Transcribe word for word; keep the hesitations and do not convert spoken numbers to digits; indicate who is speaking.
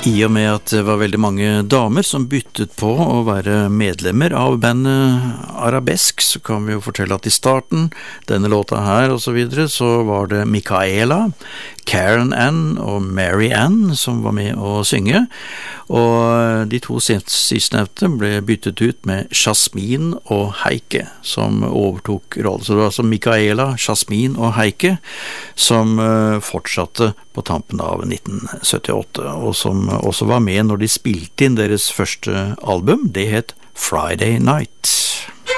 Speaker 1: I og med at det var veldig mange damer som byttet på å være medlemmer av bandet Arabesk, så kan vi jo fortelle at i starten, denne låta her og så videre, så var det Micaela, Karen Ann og Mary Ann som var med å synge, og de to sistnevnte ble byttet ut med Jasmine og Heike som overtok rollen. Så det var altså Micaela, Jasmine og Heike som fortsatte på tampen av nitten syttiåtte, og som også var med når de spilte inn deres første album. Det het Friday Night.